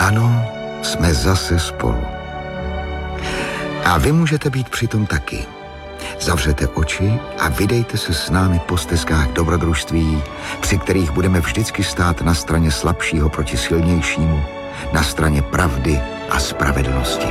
Ano, jsme zase spolu. A vy můžete být přitom taky. Zavřete oči a vydejte se s námi po stezkách dobrodružství, při kterých budeme vždycky stát na straně slabšího proti silnějšímu, na straně pravdy a spravedlnosti.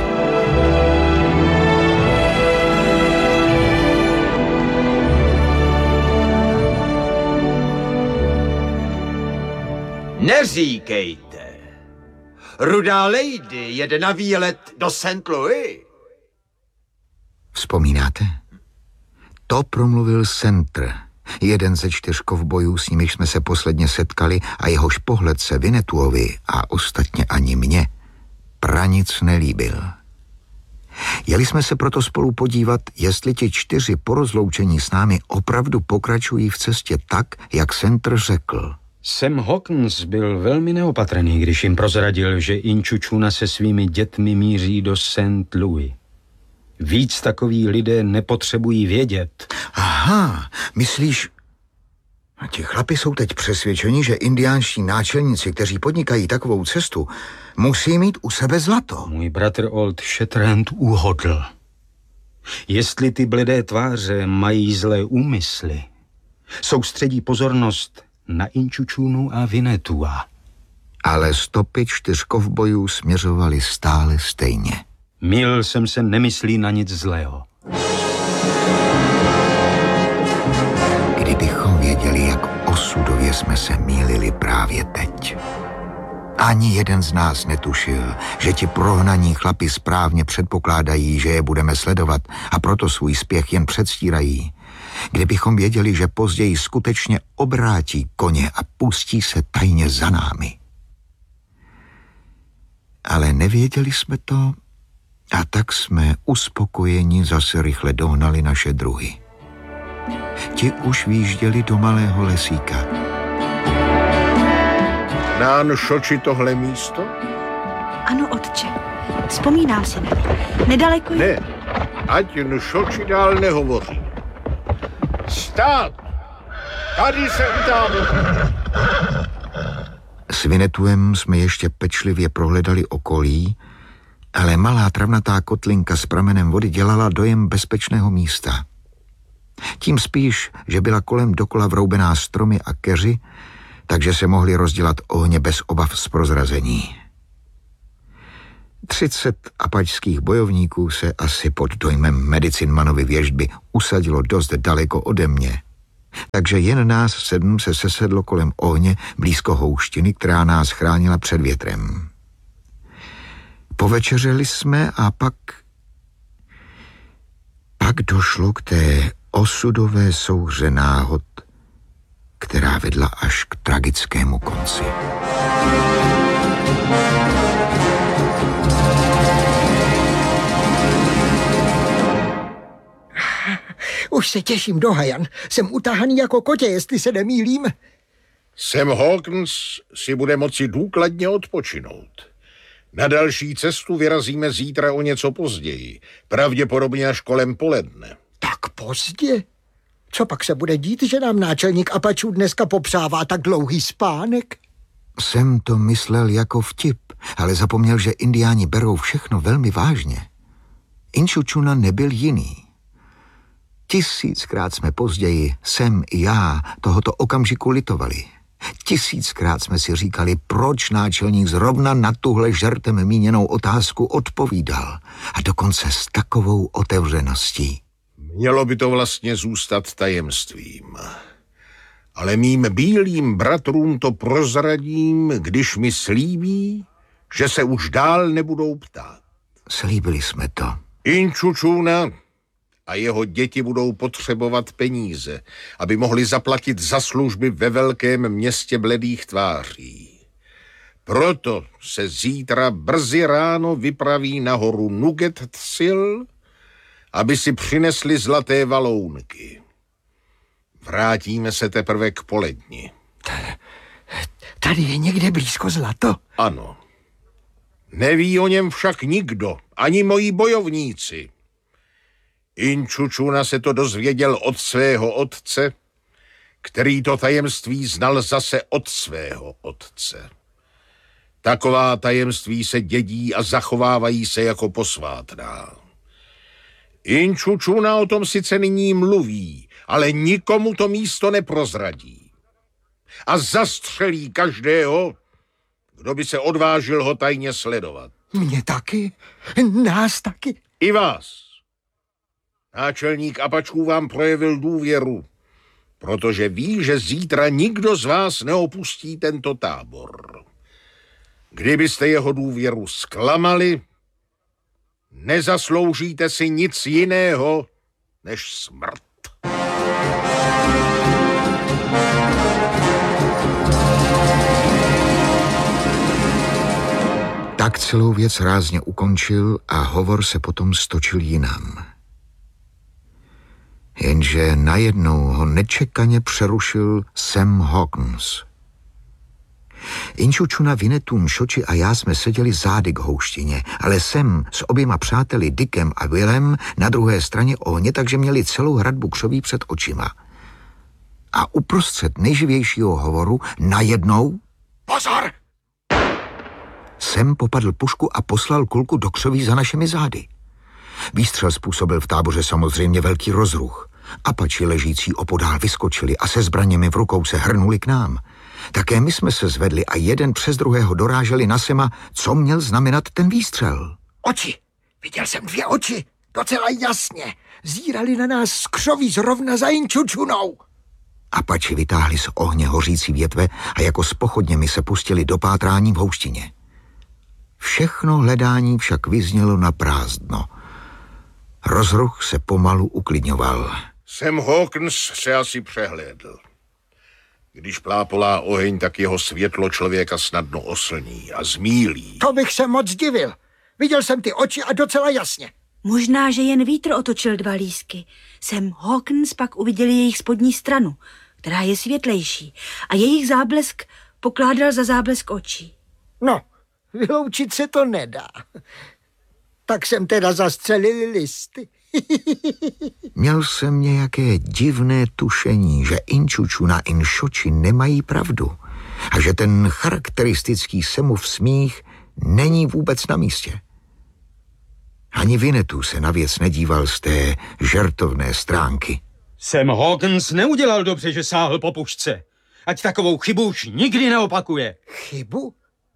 Neříkejte. Rudá lady jede na výlet do St. Louis. Vzpomínáte? To promluvil Centr, jeden ze 4 kovbojů, s nimiž jsme se posledně setkali a jehož pohled se Vinetuovi a ostatně ani mně pranic nelíbil. Jeli jsme se proto spolu podívat, jestli ti 4 po rozloučení s námi opravdu pokračují v cestě tak, jak Centr řekl. Sam Hawkins byl velmi neopatrný, když jim prozradil, že Inčučuna se svými dětmi míří do St. Louis. Víc takoví lidé nepotřebují vědět. Aha, myslíš... A ti chlapi jsou teď přesvědčeni, že indiánští náčelníci, kteří podnikají takovou cestu, musí mít u sebe zlato. Můj bratr Old Shatterhand uhodl. Jestli ty bledé tváře mají zlé úmysly, soustředí pozornost na Inčučunu a Vinetua. Ale stopy 4 kovbojů směřovaly stále stejně. Mýlil jsem se, nemyslí na nic zlého. Kdybychom věděli, jak osudově jsme se mýlili právě teď. Ani jeden z nás netušil, že ti prohnaní chlapi správně předpokládají, že je budeme sledovat a proto svůj spěch jen předstírají. Kdybychom věděli, že později skutečně obrátí koně a pustí se tajně za námi. Ale nevěděli jsme to a tak jsme uspokojeni zase rychle dohnali naše druhy. Ti už výjížděli do malého lesíka. Nán šoči tohle místo? Ano, otče. Vzpomínám si na ně. Nedaleko je... Ne, ať šoči dál nehovoří. Stát! Tady se utáhnu! S Vinetuem jsme ještě pečlivě prohledali okolí, ale malá travnatá kotlinka s pramenem vody dělala dojem bezpečného místa. Tím spíš, že byla kolem dokola vroubená stromy a keři, takže se mohli rozdělat ohně bez obav z prozrazení. 30 apačských bojovníků se asi pod dojmem Medicinmanovy věštby usadilo dost daleko ode mě. Takže jen nás 7 se sesedlo kolem ohně blízko houštiny, která nás chránila před větrem. Povečeřeli jsme a pak došlo k té osudové souhře náhod, která vedla až k tragickému konci. Už se těším do Hajan. Jsem utahaný jako kotě, jestli se nemýlím. Sam Hawkins si bude moci důkladně odpočinout. Na další cestu vyrazíme zítra o něco později, pravděpodobně až kolem poledne. Tak pozdě? Co pak se bude dít, že nám náčelník Apačů dneska popřává tak dlouhý spánek? Jsem to myslel jako vtip, ale zapomněl, že indiáni berou všechno velmi vážně. Inčučuna nebyl jiný. 1000krát jsme později, Sam i já, tohoto okamžiku litovali. 1000krát jsme si říkali, proč náčelník zrovna na tuhle žertem míněnou otázku odpovídal. A dokonce s takovou otevřeností. Mělo by to vlastně zůstat tajemstvím. Ale mým bílým bratrům to prozradím, když mi slíbí, že se už dál nebudou ptát. Slíbili jsme to. Inčučuna a jeho děti budou potřebovat peníze, aby mohli zaplatit za služby ve velkém městě bledých tváří. Proto se zítra brzy ráno vypraví nahoru Nuget-Tsil, aby si přinesli zlaté valounky. Vrátíme se teprve k poledni. Tady je někde blízko zlato? Ano. Neví o něm však nikdo, ani moji bojovníci. Inčučuna se to dozvěděl od svého otce, který to tajemství znal zase od svého otce. Taková tajemství se dědí a zachovávají se jako posvátná. Inčučuna o tom sice nyní mluví, ale nikomu to místo neprozradí. A zastřelí každého, kdo by se odvážil ho tajně sledovat. Mě taky, nás taky. I vás. Náčelník Apačů vám projevil důvěru, protože ví, že zítra nikdo z vás neopustí tento tábor. Kdybyste jeho důvěru zklamali, nezasloužíte si nic jiného než smrt. Tak celou věc rázně ukončil a hovor se potom stočil jinam. Jenže najednou ho nečekaně přerušil Sam Hawkins. Inčučuna, Winnetou, Mšoči a já jsme seděli zády k houštině, ale Sam s oběma přáteli Dickem a Willem na druhé straně ohně, takže měli celou hradbu křoví před očima. A uprostřed nejživějšího hovoru najednou... Pozor! Sam popadl pušku a poslal kulku do křoví za našimi zády. Výstřel způsobil v táboře samozřejmě velký rozruch. Apači ležící opodál vyskočili a se zbraněmi v rukou se hrnuli k nám. Také my jsme se zvedli a jeden přes druhého doráželi na Sema, co měl znamenat ten výstřel. Oči! Viděl jsem 2 oči, docela jasně. Zírali na nás z křoví zrovna za Inčučunou. Apači vytáhli z ohně hořící větve a jako s pochodněmi se pustili do pátrání v houštině. Všechno hledání však vyznělo na prázdno. Rozruch se pomalu uklidňoval. Sam Hawkins se asi přehlédl. Když plápolá oheň, tak jeho světlo člověka snadno oslní a zmílí. To bych se moc divil. Viděl jsem ty oči a docela jasně. Možná, že jen vítr otočil 2 lísky. Sam Hawkins pak uviděl jejich spodní stranu, která je světlejší, a jejich záblesk pokládal za záblesk očí. No, vyloučit se to nedá. Tak jsem teda zastřelil listy. Měl jsem nějaké divné tušení, že Inčučuna a Mšoči nemají pravdu a že ten charakteristický Samův smích není vůbec na místě. Ani Winnetou se na věc nedíval z té žertovné stránky. Sam Hawkins neudělal dobře, že sáhl po pušce. Ať takovou chybu už nikdy neopakuje. Chybu?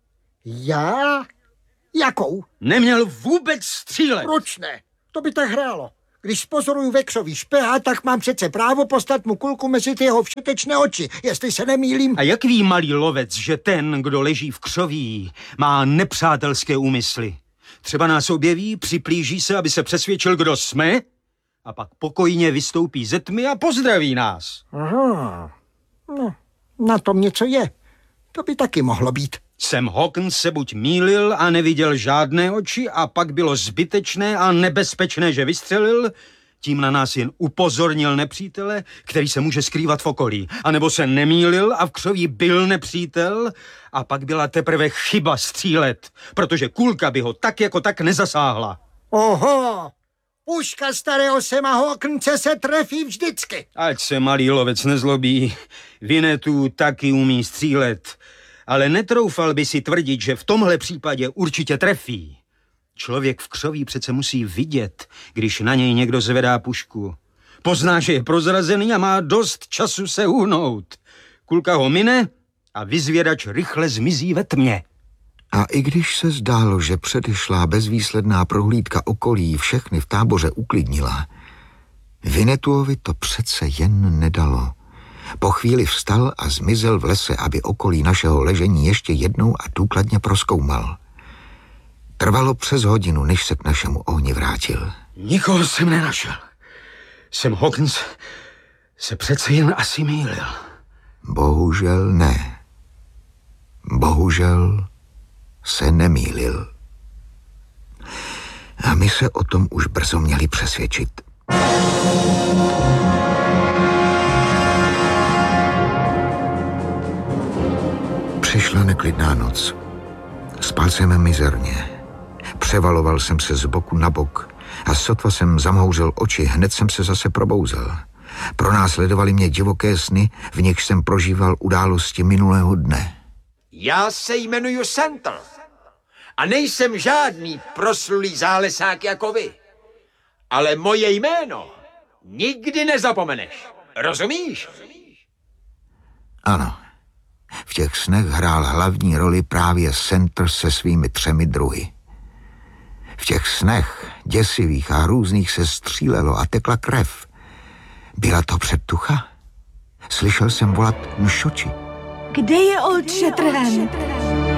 Já? Jakou? Neměl vůbec střílet. Proč ne? To by tak hrálo. Když pozoruju ve křoví špeha, tak mám přece právo poslat mu kulku mezi ty jeho všetečné oči, jestli se nemýlím. A jak ví malý lovec, že ten, kdo leží v křoví, má nepřátelské úmysly? Třeba nás objeví, připlíží se, aby se přesvědčil, kdo jsme, a pak pokojně vystoupí ze tmy a pozdraví nás. Aha. No, na tom něco je. To by taky mohlo být. Sam Hawkins se buď mýlil a neviděl žádné oči a pak bylo zbytečné a nebezpečné, že vystřelil, tím na nás jen upozornil nepřítele, který se může skrývat v okolí. A nebo se nemýlil a v křoví byl nepřítel a pak byla teprve chyba střílet, protože kulka by ho tak jako tak nezasáhla. Oho! Puška starého Sama Hawkinse se trefí vždycky. Ať se malý lovec nezlobí, Winnetou taky umí střílet, ale netroufal by si tvrdit, že v tomhle případě určitě trefí. Člověk v křoví přece musí vidět, když na něj někdo zvedá pušku. Pozná, že je prozrazený a má dost času se uhnout. Kulka ho mine a vyzvědač rychle zmizí ve tmě. A i když se zdálo, že předešlá bezvýsledná prohlídka okolí všechny v táboře uklidnila, Winnetouovi to přece jen nedalo. Po chvíli vstal a zmizel v lese, aby okolí našeho ležení ještě jednou a důkladně prozkoumal. Trvalo přes hodinu, než se k našemu ohni vrátil. Nikoho jsem nenašel. Sam Hawkins se přece jen asi mýlil. Bohužel ne. Bohužel se nemýlil. A my se o tom už brzo měli přesvědčit. Přišla neklidná noc. Spal jsem mizerně. Převaloval jsem se z boku na bok a sotva jsem zamhouřil oči, hned jsem se zase probouzel. Pronásledovaly mě divoké sny, v nichž jsem prožíval události minulého dne. Já se jmenuji Sentl a nejsem žádný proslulý zálesák jako vy. Ale moje jméno nikdy nezapomeneš. Rozumíš? Ano. V těch snech hrál hlavní roli právě Sentr se svými 3 druhy. V těch snech, děsivých a hrůzných, se střílelo a tekla krev. Byla to předtucha? Slyšel jsem volat Mšoči. Kde je Old Shatterhand?